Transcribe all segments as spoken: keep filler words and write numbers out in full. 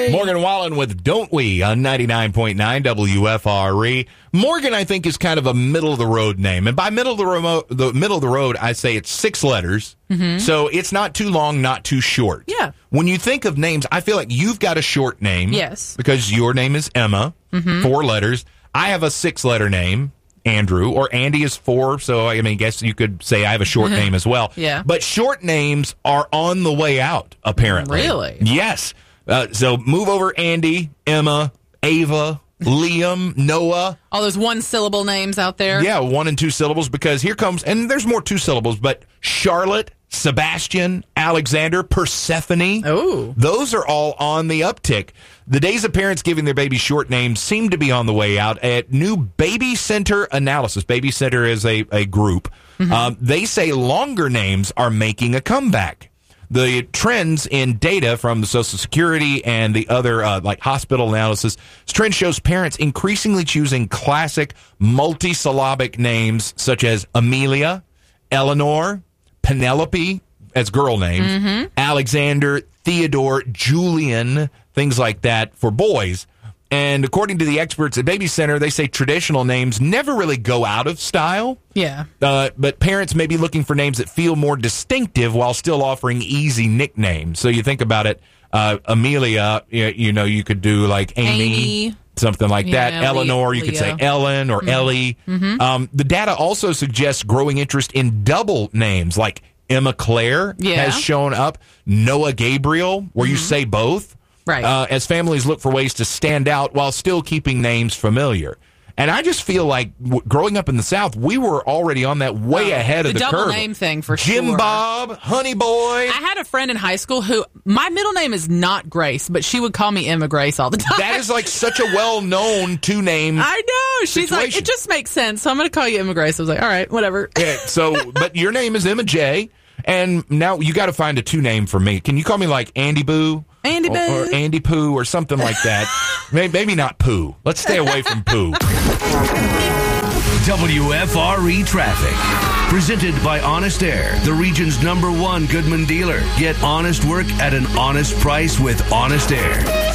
we? Morgan Wallen with Don't We on ninety-nine point nine W F R E. Morgan, I think, is kind of a middle-of-the-road name. And by middle of the, remote, the middle of the road, I say it's six letters. Mm-hmm. So it's not too long, not too short. Yeah. When you think of names, I feel like you've got a short name. Yes. Because your name is Emma, mm-hmm. four letters. I have a six-letter name, Andrew, or Andy is four. So, I mean, I guess you could say I have a short name as well. Yeah. But short names are on the way out, apparently. Really? Yes. Uh, so move over Andy, Emma, Ava, Liam, Noah. All those one-syllable names out there. Yeah, one and two syllables, because here comes, and there's more two syllables, but Charlotte, Sebastian, Alexander, Persephone. Oh. Those are all on the uptick. The days of parents giving their babies short names seem to be on the way out. At new Baby Center Analysis, Baby Center is a, a group, mm-hmm. um, they say longer names are making a comeback. The trends in data from the Social Security and the other uh, like hospital analysis, this trend shows parents increasingly choosing classic multisyllabic names such as Amelia, Eleanor, Penelope as girl names, mm-hmm. Alexander, Theodore, Julian, things like that for boys. And according to the experts at Baby Center, they say traditional names never really go out of style. Yeah. Uh, but parents may be looking for names that feel more distinctive while still offering easy nicknames. So you think about it, uh, Amelia, you, you know, you could do like Amy, Amy. something like Yeah, that. Eleanor, you Leo. could say Ellen or mm-hmm. Ellie. Mm-hmm. Um, the data also suggests growing interest in double names like Emma Claire yeah. has shown up, Noah Gabriel, where mm-hmm. you say both. Right. Uh, as families look for ways to stand out while still keeping names familiar. And I just feel like w- growing up in the South, we were already on that way oh, ahead of the, the double curve. name thing for Jim sure. Bob, Honey Boy. I had a friend in high school who, my middle name is not Grace, but she would call me Emma Grace all the time. That is like such a well-known two-name I know. She's situation. like, it just makes sense. So I'm going to call you Emma Grace. I was like, all right, whatever. Yeah, so, but your name is Emma J. And now you got to find a two-name for me. Can you call me like Andy Boo? Andy Boo. Or, or Andy Poo or something like that. maybe, maybe not Poo. Let's stay away from Poo. W F R E Traffic. Presented by Honest Air, the region's number one Goodman dealer. Get honest work at an honest price with Honest Air.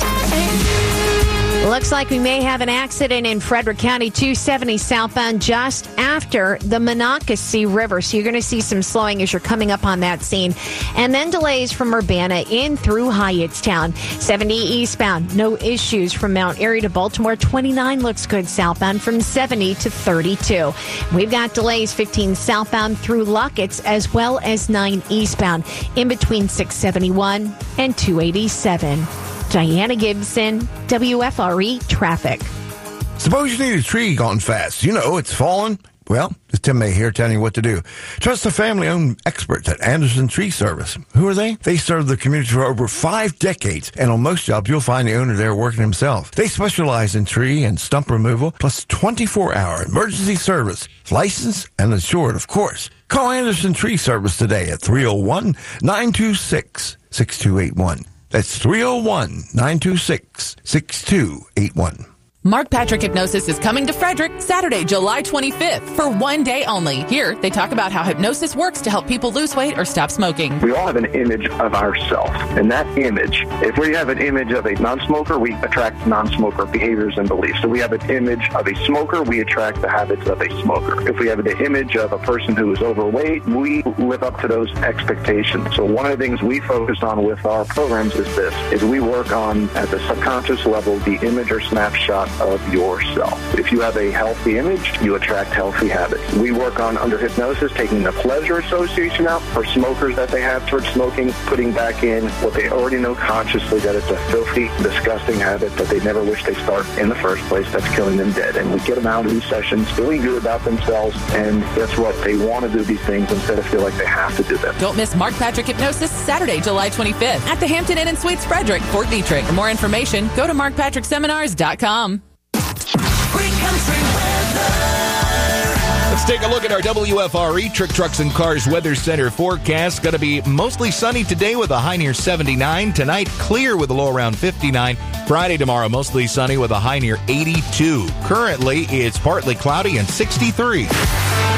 Looks like we may have an accident in Frederick County, two seventy southbound, just after the Monocacy River. So you're going to see some slowing as you're coming up on that scene. And then delays from Urbana in through Hyattstown. seventy eastbound, no issues from Mount Airy to Baltimore. twenty-nine looks good southbound from seventy to thirty-two. We've got delays fifteen southbound through Luckett's, as well as nine eastbound in between six seventy-one and two eighty-seven. Diana Gibson, W F R E Traffic. Suppose you need a tree gone fast. You know, it's fallen. Well, it's Tim May here telling you what to do. Trust the family-owned experts at Anderson Tree Service. Who are they? They serve the community for over five decades, and on most jobs, you'll find the owner there working himself. They specialize in tree and stump removal, plus twenty-four hour emergency service. Licensed and insured, of course. Call Anderson Tree Service today at three oh one, nine two six, six two eight one. That's three oh one, nine two six, six two eight one. Mark Patrick Hypnosis is coming to Frederick Saturday, July twenty-fifth for one day only. Here, they talk about how hypnosis works to help people lose weight or stop smoking. We all have an image of ourselves, and that image, if we have an image of a non-smoker, we attract non-smoker behaviors and beliefs. So we have an image of a smoker, we attract the habits of a smoker. If we have the image of a person who is overweight, we live up to those expectations. So one of the things we focus on with our programs is this, is we work on, at the subconscious level, the image or snapshot of yourself. If you have a healthy image, you attract healthy habits. We work on, under hypnosis, taking the pleasure association out for smokers that they have towards smoking, putting back in what they already know consciously, that it's a filthy, disgusting habit that they never wish they start in the first place, that's killing them dead. And we get them out of these sessions feeling good about themselves, and guess what? They want to do these things instead of feel like they have to do them. Don't miss Mark Patrick Hypnosis Saturday, July twenty-fifth at the Hampton Inn and Suites Frederick, Fort Detrick. For more information, go to mark patrick seminars dot com. Let's take a look at our W F R E Trick Trucks and Cars Weather Center forecast. Going to be mostly sunny today with a high near seventy-nine. Tonight, clear with a low around fifty-nine. Friday, tomorrow, mostly sunny with a high near eighty-two. Currently, it's partly cloudy and sixty-three.